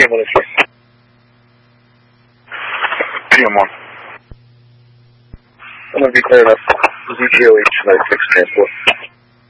PM103. PM1. I'm going to be clearing up ZTOH 96 transport.